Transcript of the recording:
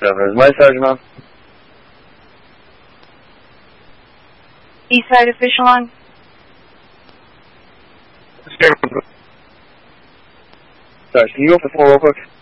Is my sergeant on? Eastside official on? Sorry, can you go up the floor real quick?